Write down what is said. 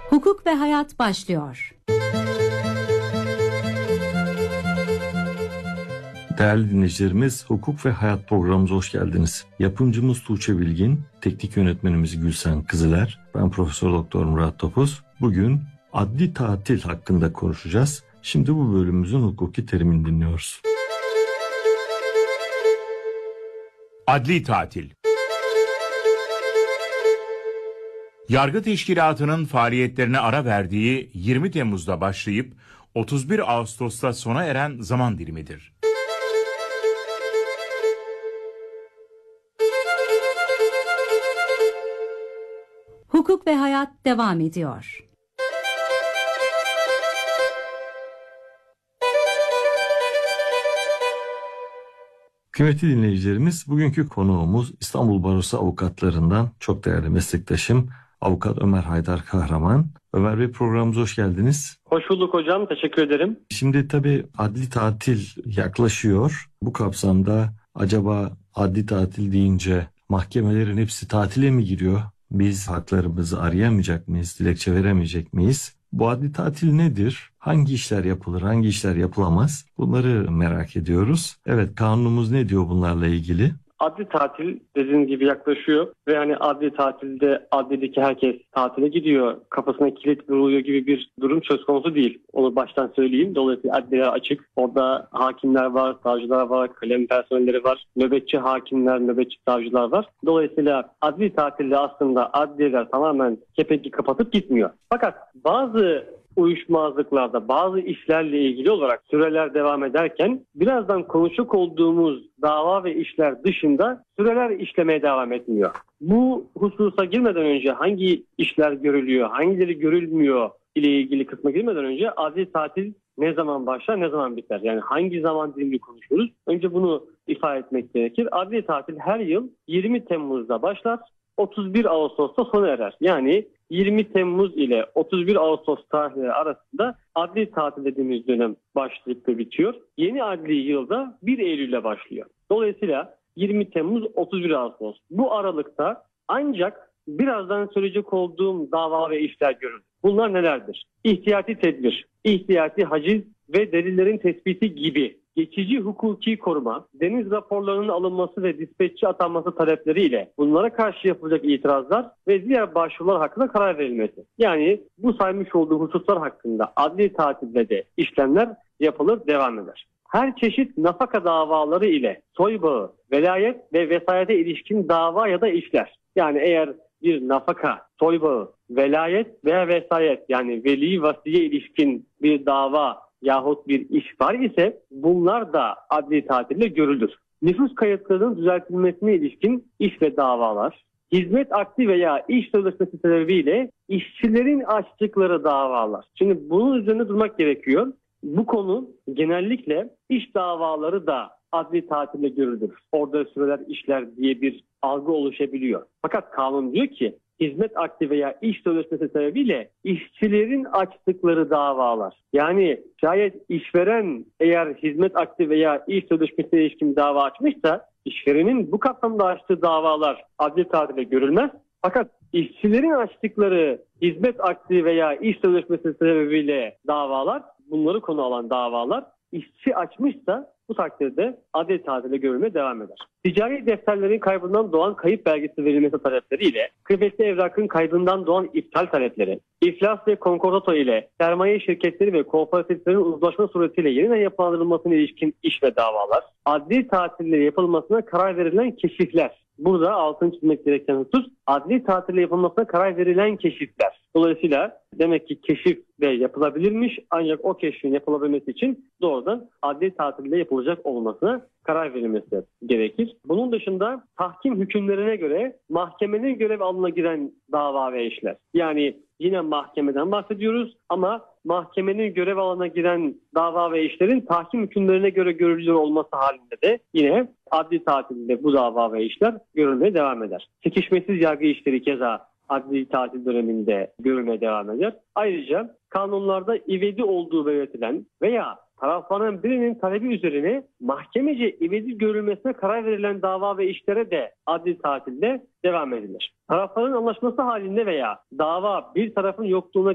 Hukuk ve Hayat başlıyor. Değerli dinleyicilerimiz, Hukuk ve Hayat programımıza hoş geldiniz. Yapımcımız Tuğçe Bilgin, teknik yönetmenimiz Gülsen Kızıler, ben Profesör Doktor Murat Topuz. Bugün adli tatil hakkında konuşacağız. Şimdi bu bölümümüzün hukuki terimini dinliyoruz. Adli tatil. Yargı Teşkilatı'nın faaliyetlerine ara verdiği 20 Temmuz'da başlayıp 31 Ağustos'ta sona eren zaman dilimidir. Hukuk ve Hayat devam ediyor. Kıymetli dinleyicilerimiz, bugünkü konuğumuz İstanbul Barosu avukatlarından çok değerli meslektaşım Avukat Ömer Haydar Kahraman. Ömer Bey, programımıza hoş geldiniz. Hoş bulduk hocam, teşekkür ederim. Şimdi tabii adli tatil yaklaşıyor. Bu kapsamda acaba adli tatil deyince mahkemelerin hepsi tatile mi giriyor? Biz haklarımızı arayamayacak mıyız, dilekçe veremeyecek miyiz? Bu adli tatil nedir? Hangi işler yapılır, hangi işler yapılamaz? Bunları merak ediyoruz. Evet, kanunumuz ne diyor bunlarla ilgili? Adli tatil dediğiniz gibi yaklaşıyor ve hani adli tatilde adlideki herkes tatile gidiyor, kafasına kilit vuruluyor gibi bir durum söz konusu değil. Onu baştan söyleyeyim. Dolayısıyla adliyeler açık. Orada hakimler var, savcılar var, kalem personelleri var, nöbetçi hakimler, nöbetçi savcılar var. Dolayısıyla adli tatilde aslında adliyeler tamamen kepengi kapatıp gitmiyor. Fakat bazı uyuşmazlıklarda, bazı işlerle ilgili olarak süreler devam ederken birazdan konuşacak olduğumuz dava ve işler dışında süreler işlemeye devam etmiyor. Bu hususa girmeden önce hangi işler görülüyor, hangileri görülmüyor ile ilgili kısma girmeden önce adli tatil ne zaman başlar, ne zaman biter? Yani hangi zaman dilimini konuşuyoruz? Önce bunu ifade etmek gerekir. Adli tatil her yıl 20 Temmuz'da başlar, 31 Ağustos'ta sona erer. Yani 20 Temmuz ile 31 Ağustos tarihleri arasında adli tatil dediğimiz dönem başlayıp ve bitiyor. Yeni adli yılda 1 Eylül'le başlıyor. Dolayısıyla 20 Temmuz 31 Ağustos. Bu aralıkta ancak birazdan söyleyecek olduğum dava ve işler görülür. Bunlar nelerdir? İhtiyati tedbir, ihtiyati haciz ve delillerin tespiti gibi geçici hukuki koruma, deniz raporlarının alınması ve dispetçi atanması talepleriyle bunlara karşı yapılacak itirazlar ve diğer başvurular hakkında karar verilmesi. Yani bu saymış olduğu hususlar hakkında adli tatilde de işlemler yapılır, devam eder. Her çeşit nafaka davaları ile soybağı, velayet ve vesayete ilişkin dava ya da işler. Yani eğer bir nafaka, soybağı, velayet veya vesayet, yani veli vasiye ilişkin bir dava yahut bir iş var ise bunlar da adli tatille görülür. Nüfus kayıtlarının düzeltilmesine ilişkin iş ve davalar, hizmet akdi veya iş sözleşmesi sebebiyle işçilerin açtıkları davalar. Şimdi bunun üzerine durmak gerekiyor. Bu konu genellikle iş davaları da adli tatille görülür. Orada süreler işler diye bir algı oluşabiliyor. Fakat kanun diyor ki hizmet akdi veya iş sözleşmesi sebebiyle işçilerin açtıkları davalar. Yani şayet işveren eğer hizmet akdi veya iş sözleşmesine ilişkin dava açmışsa işverenin bu kapsamda açtığı davalar adli tatile görülmez. Fakat işçilerin açtıkları hizmet akdi veya iş sözleşmesi sebebiyle davalar, bunları konu alan davalar işçi açmışsa bu takdirde adli tatile görülmeye devam eder. Ticari defterlerin kaybından doğan kayıp belgesi verilmesi talepleriyle, kıymetli evrakın kaybından doğan iptal talepleri, iflas ve konkordato ile sermaye şirketleri ve kooperatiflerin uzlaşma suretiyle yeniden yapılandırılmasına ilişkin iş ve davalar, adli tatille yapılmasına karar verilen keşifler. Burada altını çizmek gereken husus adli tatille yapılmasına karar verilen keşifler. Dolayısıyla demek ki keşif de yapılabilirmiş, ancak o keşfin yapılabilmesi için doğrudan adli tatilde yapılacak olmasına karar verilmesi gerekir. Bunun dışında tahkim hükümlerine göre mahkemenin görev alanına giren dava ve işler. Yani yine mahkemeden bahsediyoruz ama mahkemenin görev alanına giren dava ve işlerin tahkim hükümlerine göre görülür olması halinde de yine adli tatilde bu dava ve işler görülmeye devam eder. Çekişmesiz yargı işleri keza adli tatil döneminde görülmeye devam eder. Ayrıca kanunlarda ivedi olduğu belirtilen veya tarafların birinin talebi üzerine mahkemece ivedi görülmesine karar verilen dava ve işlere de adli tatilde devam edilir. Tarafların anlaşması halinde veya dava bir tarafın yokluğuna